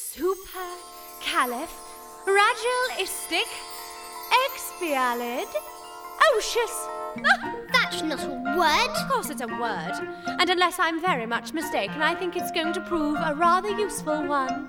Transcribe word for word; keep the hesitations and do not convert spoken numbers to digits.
supercalifragilisticexpialidocious. That's not a word. Of course it's a word. And unless I'm very much mistaken, I think it's going to prove a rather useful one.